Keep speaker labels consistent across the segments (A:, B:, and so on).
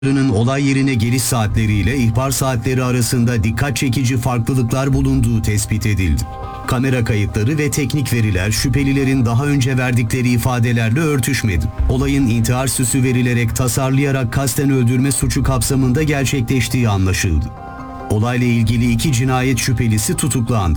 A: Olay yerine geliş saatleriyle ihbar saatleri arasında dikkat çekici farklılıklar bulunduğu tespit edildi. Kamera kayıtları ve teknik veriler şüphelilerin daha önce verdikleri ifadelerle örtüşmedi. Olayın intihar süsü verilerek tasarlayarak kasten öldürme suçu kapsamında gerçekleştiği anlaşıldı. Olayla ilgili 2 cinayet şüphelisi tutuklandı.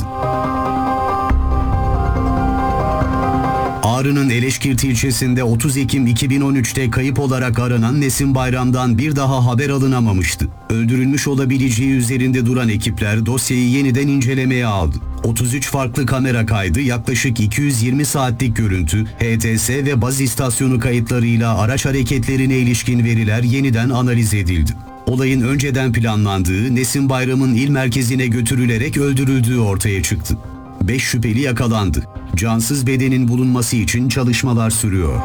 A: Ağrı'nın Eleşkirt ilçesinde 30 Ekim 2013'te kayıp olarak aranan Nesin Bayram'dan bir daha haber alınamamıştı. Öldürülmüş olabileceği üzerinde duran ekipler dosyayı yeniden incelemeye aldı. 33 farklı kamera kaydı, yaklaşık 220 saatlik görüntü, HTS ve baz istasyonu kayıtlarıyla araç hareketlerine ilişkin veriler yeniden analiz edildi. Olayın önceden planlandığı, Nesin Bayram'ın il merkezine götürülerek öldürüldüğü ortaya çıktı. 5 şüpheli yakalandı. Cansız bedenin bulunması için çalışmalar sürüyor.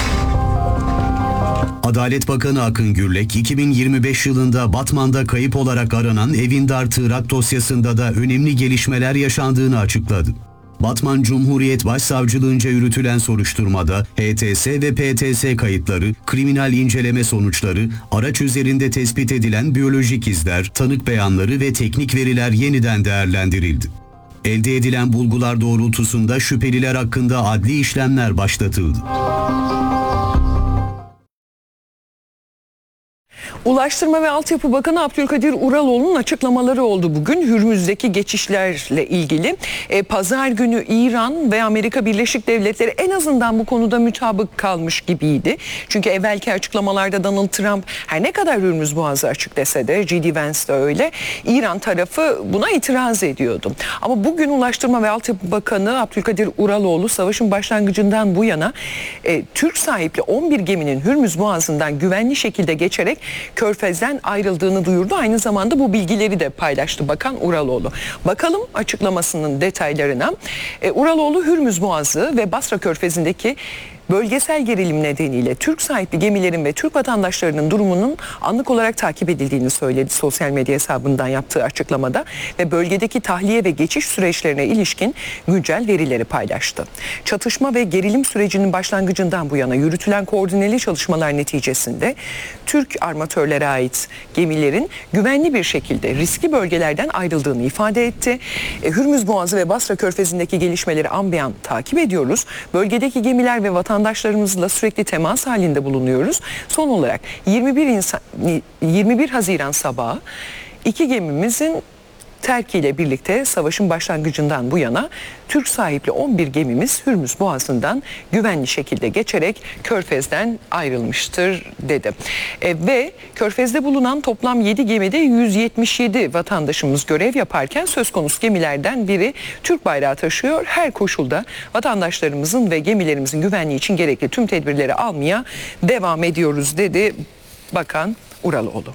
A: Adalet Bakanı Akın Gürlek, 2025 yılında Batman'da kayıp olarak aranan Evindar Tığrak dosyasında da önemli gelişmeler yaşandığını açıkladı. Batman Cumhuriyet Başsavcılığınca yürütülen soruşturmada HTS ve PTS kayıtları, kriminal inceleme sonuçları, araç üzerinde tespit edilen biyolojik izler, tanık beyanları ve teknik veriler yeniden değerlendirildi. Elde edilen bulgular doğrultusunda şüpheliler hakkında adli işlemler başlatıldı.
B: Ulaştırma ve Altyapı Bakanı Abdülkadir Uraloğlu'nun açıklamaları oldu bugün Hürmüz'deki geçişlerle ilgili. Pazar günü İran ve Amerika Birleşik Devletleri en azından bu konuda mutabık kalmış gibiydi. Çünkü evvelki açıklamalarda Donald Trump her ne kadar Hürmüz Boğazı açık dese de, J.D. Vance de öyle, İran tarafı buna itiraz ediyordu. Ama bugün Ulaştırma ve Altyapı Bakanı Abdülkadir Uraloğlu savaşın başlangıcından bu yana Türk sahipli 11 geminin Hürmüz Boğazı'ndan güvenli şekilde geçerek Körfez'den ayrıldığını duyurdu. Aynı zamanda bu bilgileri de paylaştı Bakan Uraloğlu. Bakalım açıklamasının detaylarına. Uraloğlu Hürmüz Boğazı ve Basra Körfezi'ndeki bölgesel gerilim nedeniyle Türk sahipli gemilerin ve Türk vatandaşlarının durumunun anlık olarak takip edildiğini söyledi sosyal medya hesabından yaptığı açıklamada ve bölgedeki tahliye ve geçiş süreçlerine ilişkin güncel verileri paylaştı. Çatışma ve gerilim sürecinin başlangıcından bu yana yürütülen koordineli çalışmalar neticesinde Türk armatörlere ait gemilerin güvenli bir şekilde riskli bölgelerden ayrıldığını ifade etti. Hürmüz Boğazı ve Basra Körfezi'ndeki gelişmeleri an be an takip ediyoruz. Bölgedeki gemiler ve vatandaşlarımızla sürekli temas halinde bulunuyoruz. Son olarak 21 Haziran sabahı 2 gemimizin terkiyle birlikte savaşın başlangıcından bu yana Türk sahipli 11 gemimiz Hürmüz Boğazı'ndan güvenli şekilde geçerek Körfez'den ayrılmıştır dedi. Ve Körfez'de bulunan toplam 7 gemide 177 vatandaşımız görev yaparken söz konusu gemilerden biri Türk bayrağı taşıyor. Her koşulda vatandaşlarımızın ve gemilerimizin güvenliği için gerekli tüm tedbirleri almaya devam ediyoruz dedi Bakan Uraloğlu.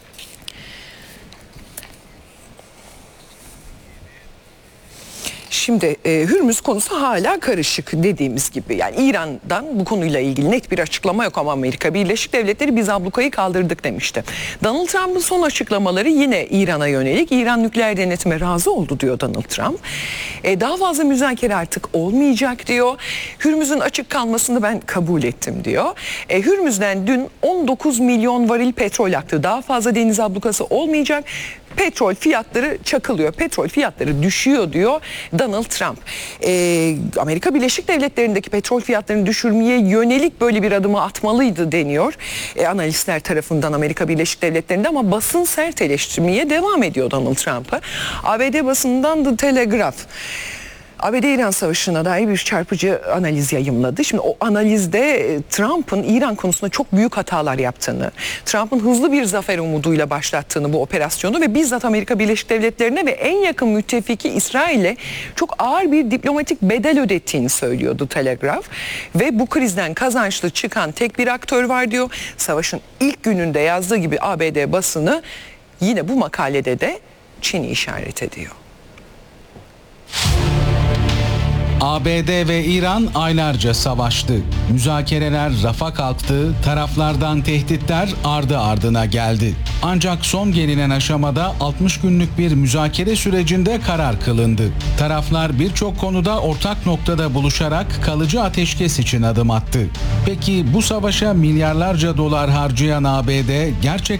B: Şimdi Hürmüz konusu hala karışık dediğimiz gibi. Yani İran'dan bu konuyla ilgili net bir açıklama yok ama Amerika Birleşik Devletleri biz ablukayı kaldırdık demişti. Donald Trump'ın son açıklamaları yine İran'a yönelik. İran nükleer denetime razı oldu diyor Donald Trump. Daha fazla müzakere artık olmayacak diyor. Hürmüz'ün açık kalmasını ben kabul ettim diyor. Hürmüz'den dün 19 milyon varil petrol aktı. Daha fazla deniz ablukası olmayacak. Petrol fiyatları çakılıyor, petrol fiyatları düşüyor diyor Donald Trump. Amerika Birleşik Devletleri'ndeki petrol fiyatlarını düşürmeye yönelik böyle bir adımı atmalıydı deniyor analistler tarafından Amerika Birleşik Devletleri'nde ama basın sert eleştirmeye devam ediyor Donald Trump'ı. ABD basından The Telegraph ABD-İran Savaşı'na dair bir çarpıcı analiz yayımladı. Şimdi o analizde Trump'ın İran konusunda çok büyük hatalar yaptığını, Trump'ın hızlı bir zafer umuduyla başlattığını bu operasyonu ve bizzat Amerika Birleşik Devletleri'ne ve en yakın müttefiki İsrail'e çok ağır bir diplomatik bedel ödettiğini söylüyordu Telegraph. Ve bu krizden kazançlı çıkan tek bir aktör var diyor. Savaşın ilk gününde yazdığı gibi ABD basını yine bu makalede de Çin'i işaret ediyor.
C: ABD ve İran aylarca savaştı. Müzakereler rafa kalktı, taraflardan tehditler ardı ardına geldi. Ancak son gelinen aşamada 60 günlük bir müzakere sürecinde karar kılındı. Taraflar birçok konuda ortak noktada buluşarak kalıcı ateşkes için adım attı. Peki bu savaşa milyarlarca dolar harcayan ABD gerçekten